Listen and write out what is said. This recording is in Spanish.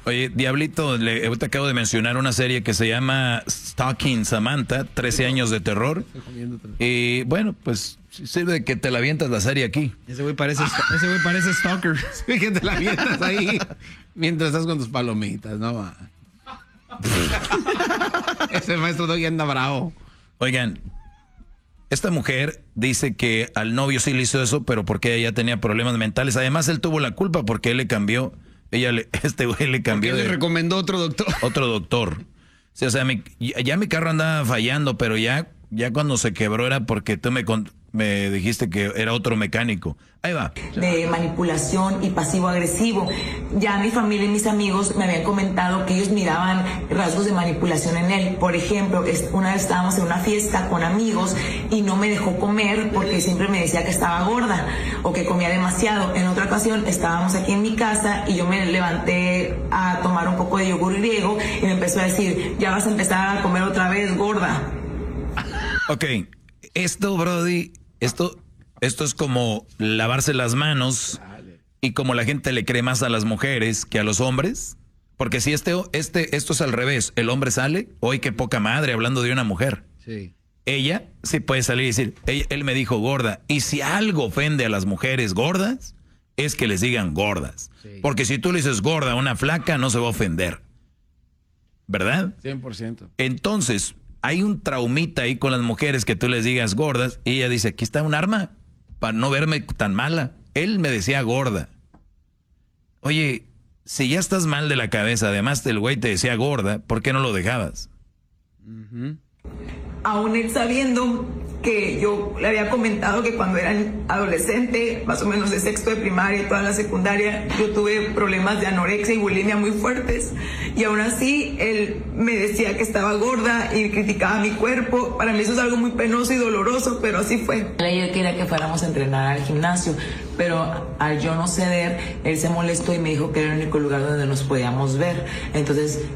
Oye, Diablito, ahorita acabo de mencionar una serie que se llama Stalking Samantha, 13 años de terror. Y bueno, pues sirve de que te la avientas la serie aquí. Ese güey parece stalker. Que te la avientas ahí mientras estás con tus palomitas, ¿no? Va. Ese maestro Doggy anda bravo. Oigan, esta mujer dice que al novio sí le hizo eso, pero porque ella tenía problemas mentales. Además, él tuvo la culpa porque él le cambió. Este güey le cambió. ¿Por qué le recomendó otro doctor? Otro doctor. Sí, o sea, ya mi carro andaba fallando, pero ya cuando se quebró era porque tú me dijiste que era otro mecánico. Ahí va. De manipulación y pasivo-agresivo. Ya mi familia y mis amigos me habían comentado que ellos miraban rasgos de manipulación en él. Por ejemplo, una vez estábamos en una fiesta con amigos y no me dejó comer porque siempre me decía que estaba gorda o que comía demasiado. En otra ocasión estábamos aquí en mi casa y yo me levanté a tomar un poco de yogur griego y me empezó a decir, ya vas a empezar a comer otra vez, gorda. Ok, esto, Brody, esto es como lavarse las manos y como la gente le cree más a las mujeres que a los hombres. Porque si esto es al revés, el hombre sale, hoy qué poca madre hablando de una mujer. Sí. Ella sí puede salir y decir, él me dijo gorda. Y si algo ofende a las mujeres gordas, es que les digan gordas. Sí. Porque si tú le dices gorda a una flaca, no se va a ofender. ¿Verdad? 100%. Entonces, hay un traumita ahí con las mujeres que tú les digas gordas. Y ella dice, aquí está un arma para no verme tan mala. Él me decía gorda. Oye, si ya estás mal de la cabeza, además el güey te decía gorda, ¿por qué no lo dejabas? Aún él sabiendo que yo le había comentado que cuando era adolescente, más o menos de sexto de primaria y toda la secundaria, yo tuve problemas de anorexia y bulimia muy fuertes. Y aún así, él me decía que estaba gorda y criticaba mi cuerpo. Para mí eso es algo muy penoso y doloroso, pero así fue. Él quería que fuéramos a entrenar al gimnasio, pero al yo no ceder, él se molestó y me dijo que era el único lugar donde nos podíamos ver. Entonces